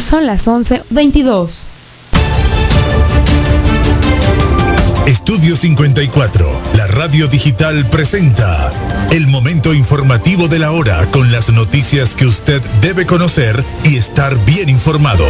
Son las 11:22. Estudio 54, la radio digital presenta el momento informativo de la hora con las noticias que usted debe conocer y estar bien informado.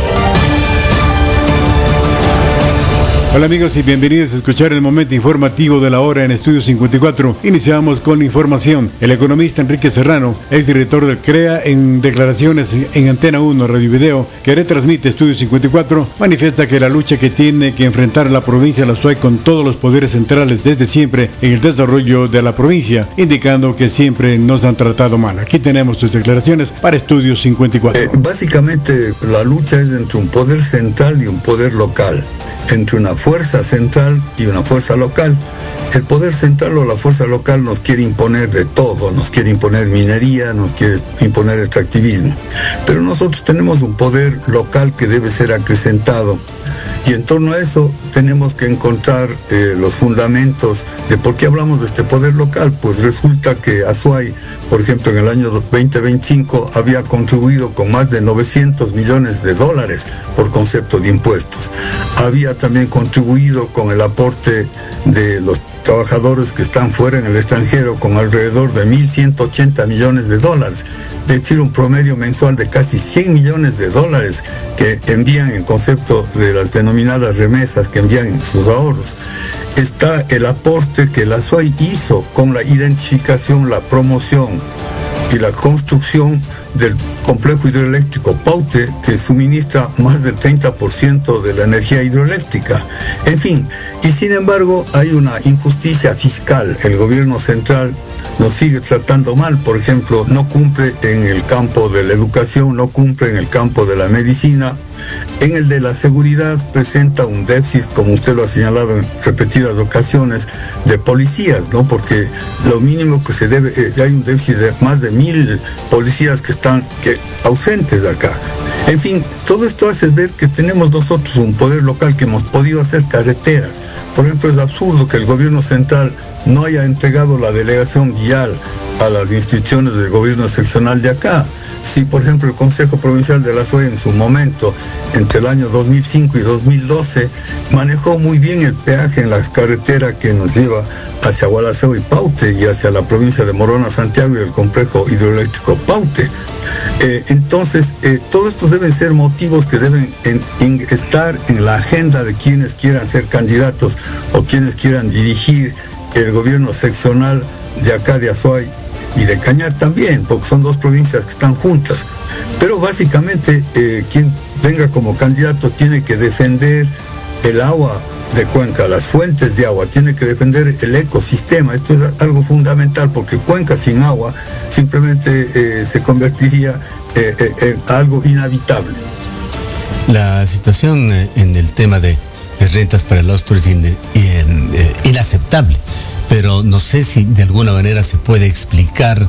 Hola amigos y bienvenidos a escuchar el momento informativo de la hora en Estudio 54. Iniciamos con información. El economista Enrique Serrano, exdirector del CREA, en declaraciones en Antena 1 Radio y Video, que retransmite Estudio 54, manifiesta que la lucha que tiene que enfrentar la provincia de la Azuay con todos los poderes centrales desde siempre en el desarrollo de la provincia, indicando que siempre nos han tratado mal. Aquí tenemos sus declaraciones para Estudio 54. Básicamente la lucha es entre un poder central y un poder local, entre una fuerza central y una fuerza local. El poder central o la fuerza local nos quiere imponer de todo, nos quiere imponer minería, nos quiere imponer extractivismo. Pero nosotros tenemos un poder local que debe ser acrecentado. Y en torno a eso tenemos que encontrar los fundamentos de por qué hablamos de este poder local. Pues resulta que Azuay, por ejemplo, en el año 2025 había contribuido con más de 900 millones de dólares por concepto de impuestos. Había también contribuido con el aporte de los trabajadores que están fuera en el extranjero con alrededor de 1.180 millones de dólares. Es decir, un promedio mensual de casi 100 millones de dólares que envían en concepto de las denominadas remesas, que envían sus ahorros. Está el aporte que la Azuay hizo con la identificación, la promoción y la construcción del complejo hidroeléctrico Paute, que suministra más del 30% de la energía hidroeléctrica. En fin, y sin embargo hay una injusticia fiscal. El gobierno central nos sigue tratando mal. Por ejemplo, no cumple en el campo de la educación, no cumple en el campo de la medicina. En el de la seguridad presenta un déficit, como usted lo ha señalado en repetidas ocasiones, de policías, ¿no? Porque lo mínimo que se debe, hay un déficit de más de 1.000 policías que están ausentes de acá. En fin, todo esto hace ver que tenemos nosotros un poder local que hemos podido hacer carreteras. Por ejemplo, es absurdo que el gobierno central no haya entregado la delegación vial a las instituciones del gobierno seccional de acá. Si, por ejemplo, el Consejo Provincial de la Azuay en su momento, entre el año 2005 y 2012, manejó muy bien el peaje en las carreteras que nos lleva hacia Gualaceo y Paute y hacia la provincia de Morona, Santiago y el complejo hidroeléctrico Paute. Entonces, todos estos deben ser motivos que deben estar en la agenda de quienes quieran ser candidatos o quienes quieran dirigir el gobierno seccional de acá de Azuay y de Cañar también, porque son dos provincias que están juntas. Pero básicamente quien venga como candidato tiene que defender el agua de Cuenca, las fuentes de agua, tiene que defender el ecosistema. Esto es algo fundamental, porque Cuenca sin agua simplemente se convertiría en algo inhabitable. La situación en el tema de rentas para el austro es inaceptable, pero no sé si de alguna manera se puede explicar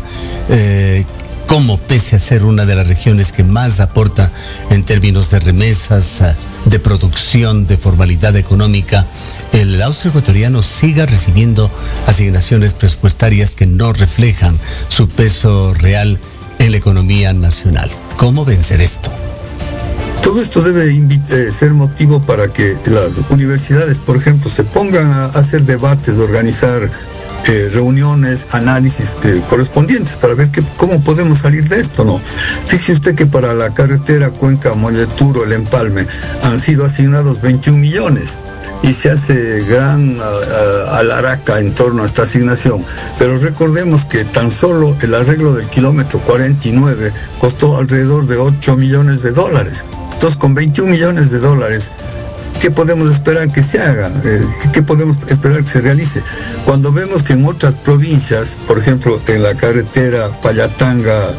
cómo, pese a ser una de las regiones que más aporta en términos de remesas, de producción, de formalidad económica, el austro ecuatoriano siga recibiendo asignaciones presupuestarias que no reflejan su peso real en la economía nacional. ¿Cómo vencer esto? Todo esto debe ser motivo para que las universidades, por ejemplo, se pongan a hacer debates, organizar reuniones, análisis correspondientes para ver cómo podemos salir de esto, ¿no? Fíjese usted que para la carretera Cuenca-Molleturo, el empalme, han sido asignados 21 millones y se hace gran alaraca en torno a esta asignación. Pero recordemos que tan solo el arreglo del kilómetro 49 costó alrededor de 8 millones de dólares. Entonces, con 21 millones de dólares, ¿qué podemos esperar que se haga? ¿Qué podemos esperar que se realice? Cuando vemos que en otras provincias, por ejemplo, en la carretera Pallatanga,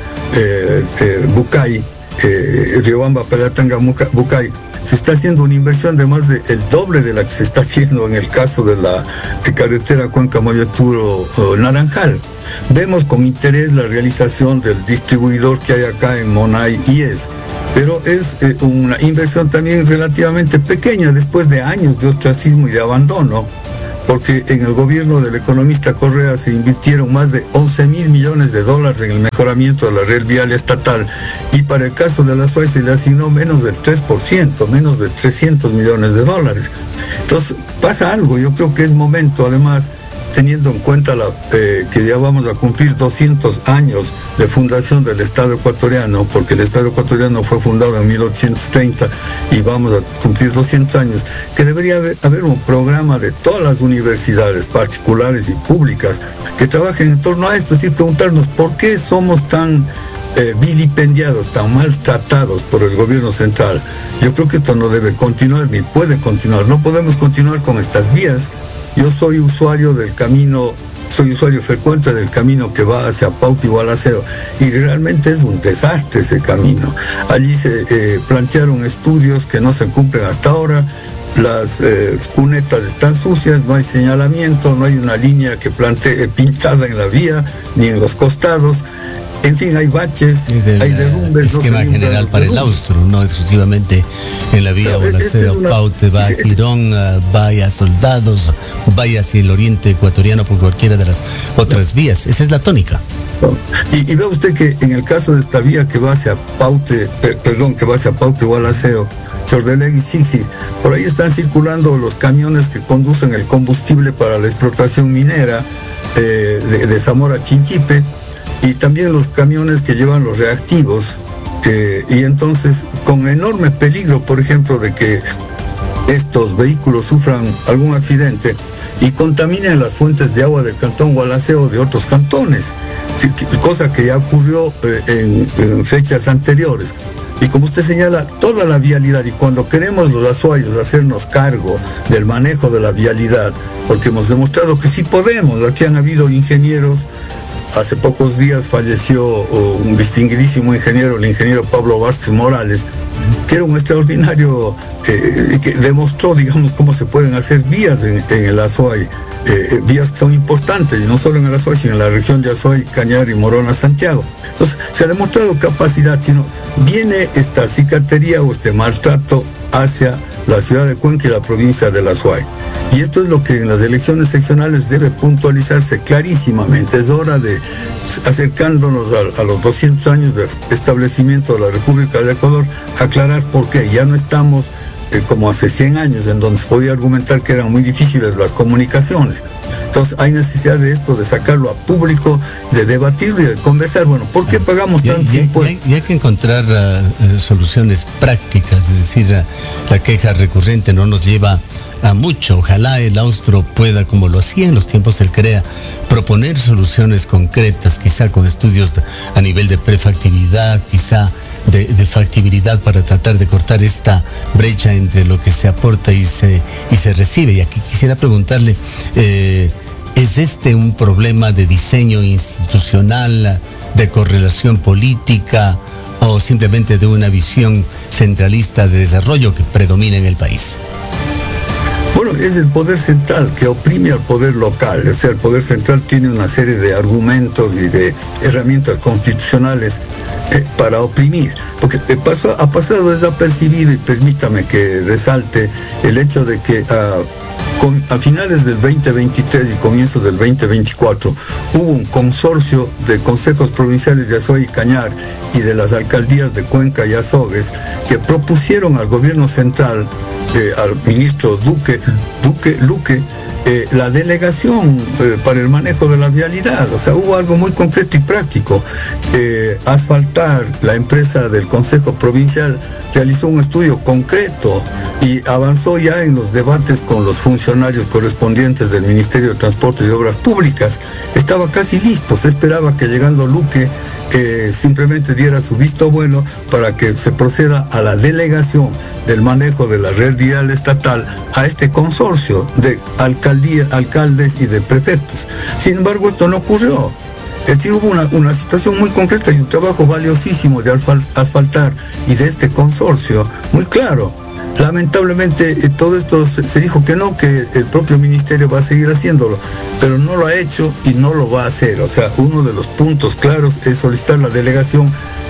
Bucay, Riobamba, Pallatanga, Bucay, se está haciendo una inversión de más del doble de la que se está haciendo en el caso de la carretera Cuenca-Molleturo Naranjal. Vemos con interés la realización del distribuidor que hay acá en Monay IES, pero es una inversión también relativamente pequeña después de años de ostracismo y de abandono. porque en el gobierno del economista Correa se invirtieron más de 11.000 millones de dólares en el mejoramiento de la red vial estatal, y para el caso de la SUAY se le asignó menos del 3%, menos de 300 millones de dólares. Entonces pasa algo. Yo creo que es momento, además, teniendo en cuenta que ya vamos a cumplir 200 años de fundación del Estado ecuatoriano, porque el Estado ecuatoriano fue fundado en 1830 y vamos a cumplir 200 años, que debería haber un programa de todas las universidades particulares y públicas que trabajen en torno a esto, es decir, preguntarnos por qué somos tan vilipendiados, tan maltratados por el gobierno central. Yo creo que esto no debe continuar ni puede continuar. No podemos continuar con estas vías. Yo soy usuario del camino, soy usuario frecuente del camino que va hacia Pauta y Gualaceo, y realmente es un desastre ese camino. Allí se plantearon estudios que no se cumplen hasta ahora. Las cunetas están sucias, no hay señalamiento, no hay una línea que plantee pintada en la vía ni en los costados. En fin, hay baches, hay derrumbes. Esquema general para el austro, no exclusivamente en la vía Gualaceo, Paute, va a Girón, vaya a Soldados, vaya hacia el oriente ecuatoriano por cualquiera de las otras vías. Esa es la tónica. Y vea usted que en el caso de esta vía que va hacia Paute, que va hacia Paute Gualaceo, Chordelegui, sí, por ahí están circulando los camiones que conducen el combustible para la explotación minera de Zamora a Chinchipe, y también los camiones que llevan los reactivos, y entonces con enorme peligro, por ejemplo, de que estos vehículos sufran algún accidente y contaminen las fuentes de agua del cantón Gualaceo o de otros cantones, cosa que ya ocurrió en fechas anteriores. Y como usted señala, toda la vialidad, y cuando queremos los azuayos hacernos cargo del manejo de la vialidad, porque hemos demostrado que sí podemos, aquí han habido ingenieros. Hace pocos días falleció un distinguidísimo ingeniero, el ingeniero Pablo Vázquez Morales, que era un extraordinario, que demostró, digamos, cómo se pueden hacer vías en el Azuay, vías que son importantes, y no solo en el Azuay, sino en la región de Azuay, Cañar y Morona, Santiago. Entonces, se ha demostrado capacidad, sino viene esta cicatería o este maltrato hacia la ciudad de Cuenca y la provincia del Azuay. Y esto es lo que en las elecciones seccionales debe puntualizarse clarísimamente. Es hora de, acercándonos a los 200 años de establecimiento de la República de Ecuador, aclarar por qué. Ya no estamos como hace 100 años, en donde se podía argumentar que eran muy difíciles las comunicaciones. Entonces hay necesidad de esto, de sacarlo a público, de debatirlo y de conversar. Bueno, ¿por qué pagamos tantos impuestos? Y hay que encontrar soluciones prácticas, es decir, la queja recurrente no nos lleva a mucho. Ojalá el austro pueda, como lo hacía en los tiempos del CREA, proponer soluciones concretas, quizá con estudios a nivel de prefactibilidad, quizá de factibilidad, para tratar de cortar esta brecha entre lo que se aporta y se recibe. Y aquí quisiera preguntarle, ¿es este un problema de diseño institucional, de correlación política, o simplemente de una visión centralista de desarrollo que predomina en el país? Bueno, es el poder central que oprime al poder local. O sea, el poder central tiene una serie de argumentos y de herramientas constitucionales para oprimir. Porque ha pasado desapercibido, y permítame que resalte el hecho de que a finales del 2023 y comienzos del 2024 hubo un consorcio de consejos provinciales de Azuay y Cañar y de las alcaldías de Cuenca y Azogues que propusieron al gobierno central, al ministro Luque, la delegación para el manejo de la vialidad. O sea, hubo algo muy concreto y práctico. Asfaltar, la empresa del Consejo Provincial realizó un estudio concreto y avanzó ya en los debates con los funcionarios correspondientes del Ministerio de Transporte y Obras Públicas. Estaba casi listo, se esperaba que llegando Luque simplemente diera su visto bueno para que se proceda a la delegación del manejo de la red vial estatal a este consorcio de alcaldes y de prefectos. Sin embargo, esto no ocurrió. Es decir, hubo una situación muy concreta y un trabajo valiosísimo de asfaltar y de este consorcio, muy claro. Lamentablemente todo esto se dijo que no, que el propio ministerio va a seguir haciéndolo, pero no lo ha hecho y no lo va a hacer. O sea, uno de los puntos claros es solicitar la delegación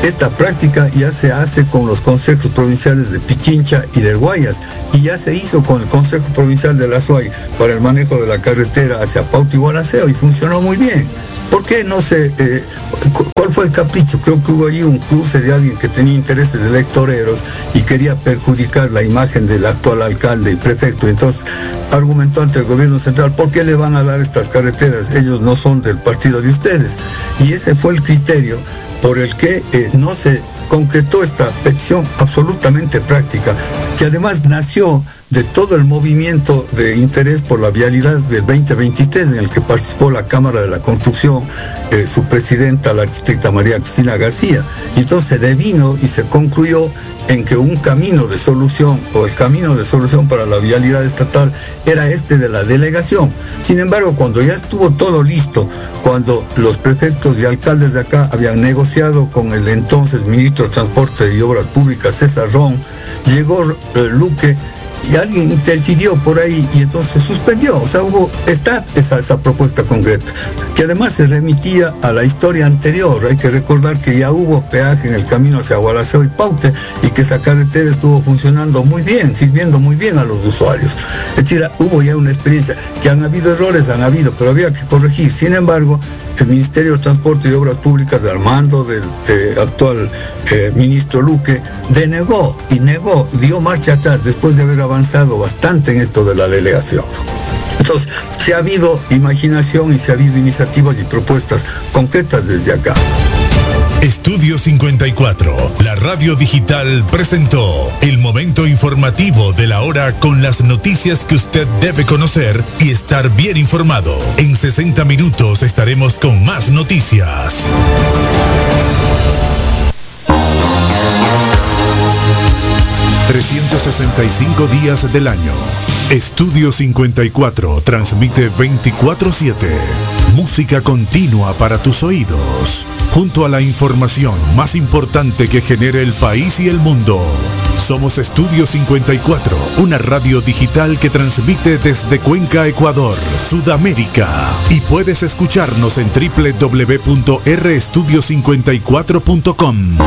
Esta práctica ya se hace con los consejos provinciales de Pichincha y del Guayas, y ya se hizo con el Consejo Provincial de la Azuay para el manejo de la carretera hacia Pauta y Gualaceo, y funcionó muy bien. ¿Por qué no sé cuál fue el capricho? Creo que hubo allí un cruce de alguien que tenía intereses electoreros y quería perjudicar la imagen del actual alcalde y prefecto. Entonces argumentó ante el gobierno central: ¿por qué le van a dar estas carreteras? Ellos no son del partido de ustedes. Y ese fue el criterio por el que no se concretó esta petición absolutamente práctica, que además nació de todo el movimiento de interés por la vialidad del 2023, en el que participó la Cámara de la Construcción, su presidenta, la arquitecta María Cristina García. Y entonces se devino y se concluyó en que un camino de solución, o el camino de solución para la vialidad estatal, era este de la delegación. Sin embargo, cuando ya estuvo todo listo, cuando los prefectos y alcaldes de acá habían negociado con el entonces ministro de Transporte y Obras Públicas, César Ron, llegó Luque y alguien interfirió por ahí y entonces se suspendió. O sea, está esa propuesta concreta, que además se remitía a la historia anterior. Hay que recordar que ya hubo peaje en el camino hacia Gualaceo y Paute, y que esa carretera estuvo funcionando muy bien, sirviendo muy bien a los usuarios. Es decir, hubo ya una experiencia. Que han habido errores, pero había que corregir. Sin embargo, el Ministerio de Transporte y Obras Públicas, al mando del actual ministro Luque, denegó y negó, dio marcha atrás después de haber avanzado bastante en esto de la delegación. Entonces, se ha habido imaginación y se ha habido iniciativas y propuestas concretas desde acá. Estudio 54, la radio digital, presentó el momento informativo de la hora con las noticias que usted debe conocer y estar bien informado. En 60 minutos estaremos con más noticias. ...365 días del año. Estudio 54 transmite 24/7. Música continua para tus oídos, junto a la información más importante que genere el país y el mundo. Somos Estudio 54, una radio digital que transmite desde Cuenca, Ecuador, Sudamérica. Y puedes escucharnos en www.restudio54.com.